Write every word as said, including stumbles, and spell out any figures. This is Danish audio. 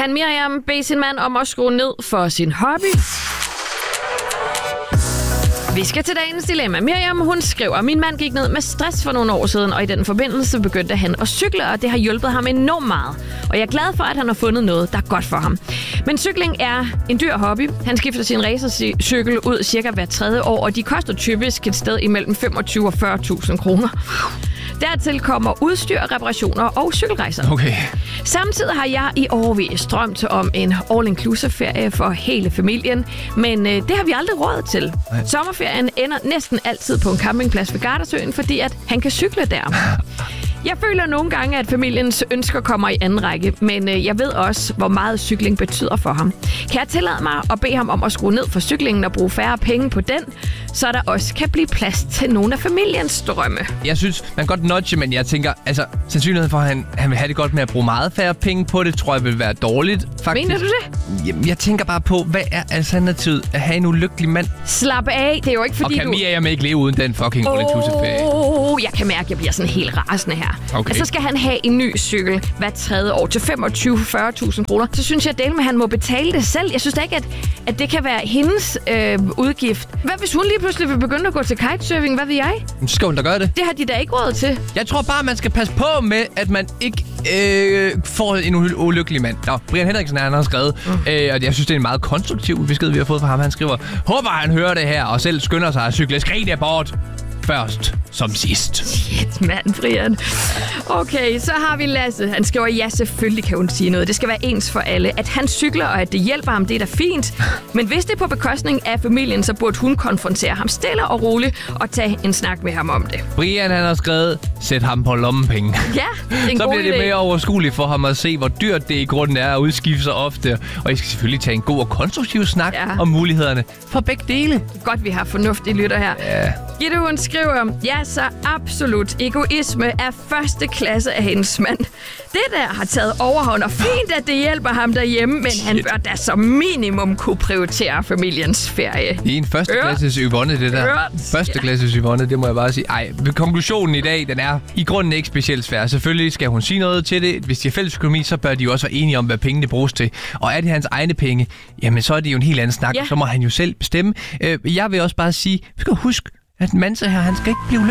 Kan Miriam bede sin mand om at skrue ned for sin hobby? Vi skal til dagens dilemma. Miriam, hun skriver, min mand gik ned med stress for nogle år siden, og i den forbindelse begyndte han at cykle, og det har hjulpet ham enormt meget. Og jeg er glad for, at han har fundet noget, der er godt for ham. Men cykling er en dyr hobby. Han skifter sin racercykel ud cirka hver tredje år, og de koster typisk et sted imellem femogtyve og fyrre tusind kroner. Dertil kommer udstyr, reparationer og cykelrejser. Okay. Samtidig har jeg i årevis drømt om en all-inclusive-ferie for hele familien, men øh, det har vi aldrig råd til. Nej. Sommerferien ender næsten altid på en campingplads ved Gardasøen, fordi at han kan cykle der. Jeg føler nogle gange, at familiens ønsker kommer i anden række, men øh, jeg ved også, hvor meget cykling betyder for ham. Kan jeg tillade mig at bede ham om at skrue ned for cyklingen og bruge færre penge på den, så der også kan blive plads til nogle af familiens drømme? Jeg synes, man kan godt nudge, men jeg tænker, altså, sandsynligheden for, at han, han vil have det godt med at bruge meget færre penge på det, tror jeg vil være dårligt, faktisk. Mener du det? Jamen, jeg tænker bare på, hvad er alternativet at have en ulykkelig mand? Slap af, det er jo ikke fordi, og kan du... Og kan Miriam ikke leve uden den fucking all-inclusive ferie? Åh, jeg kan mærke, at jeg bliver sådan helt rasende her. Okay. Altså, så skal han have en ny cykel hver tredje år til femogtyve til fyrre tusind kroner. Så synes jeg, at med, han må betale det selv. Jeg synes da ikke, at, at det kan være hendes øh, udgift. Hvad hvis hun lige pludselig vil begynde at gå til kitesurfing? Hvad ved jeg? Så skal hun da gøre det. Det har de da ikke råd til. Jeg tror bare, man skal passe på med, at man ikke øh, får en ulykkelig mand. Nå, Brian Henriksen han har skrevet, mm. øh, og jeg synes, det er en meget konstruktiv besked, vi har fået fra ham. Han skriver, håber han hører det her, og selv skynder sig at cykle skridt abort. Først som sidst. Shit, mand, Brian. Okay, så har vi Lasse. Han skriver, ja, selvfølgelig kan hun sige noget. Det skal være ens for alle. At han cykler, og at det hjælper ham, det er da fint. Men hvis det er på bekostning af familien, så burde hun konfrontere ham stille og roligt og tage en snak med ham om det. Brian, han har skrevet, sæt ham på lommepenge. Ja, det er en så god bliver det idé. mere overskueligt for ham at se, hvor dyrt det i grunden er at udskifte sig ofte. Og I skal selvfølgelig tage en god og konstruktiv snak ja. om mulighederne for begge dele. Godt, vi har fornuftige lytter her. Ja. Gitte, hun skriver, ja, så absolut. Egoisme er første klasse af hendes mand. Det der har taget overhånd, og fint, at det hjælper ham derhjemme, men Shit. han bør da som minimum kunne prioritere familiens ferie. Det er en førsteklasses Yvonne, det der. Hørt. Førsteklasses Yvonne, det må jeg bare sige. Ej, konklusionen i dag, den er i grunden ikke specielt svær. Selvfølgelig skal hun sige noget til det. Hvis de har fælles økonomi, så bør de jo også være enige om, hvad pengene bruges til. Og er det hans egne penge, jamen så er det jo en helt anden snak. Ja. Så må han jo selv bestemme. Jeg vil også bare sige, vi skal huske, at Manse her, han skal ikke blive